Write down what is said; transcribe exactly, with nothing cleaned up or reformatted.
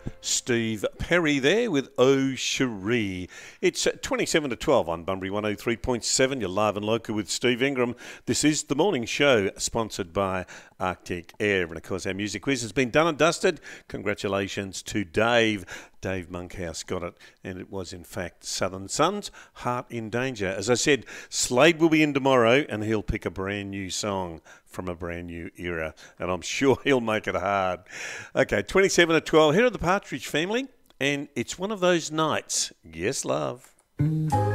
Steve Perry there with Oh Cherie. It's twenty-seven to twelve on Bunbury one oh three point seven. You're live and local with Steve Ingram. This is the morning show sponsored by Arctic Air. And of course, our music quiz has been done and dusted. Congratulations to Dave. Dave Monkhouse got it, and it was in fact Southern Sons, Heart in Danger. As I said, Slade will be in tomorrow and he'll pick a brand new song from a brand new era, and I'm sure he'll make it hard. Okay, twenty-seven to twelve, here are the Partridge Family, and it's one of those nights. Yes, love.